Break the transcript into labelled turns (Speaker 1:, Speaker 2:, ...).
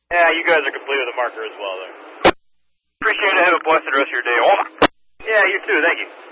Speaker 1: Yeah, you guys are complete with a marker as well, there.
Speaker 2: Appreciate it. Have a blessed rest of your day. Over.
Speaker 1: Yeah, you too. Thank you.